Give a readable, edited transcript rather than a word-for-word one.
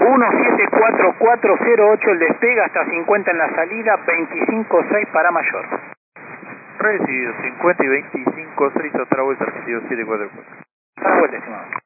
174408 el despega, hasta 50 en la salida, 25-6 para mayor. Recibido, 50 y 25-6, otra vuelta, recibido 744. Otra vuelta, estimado.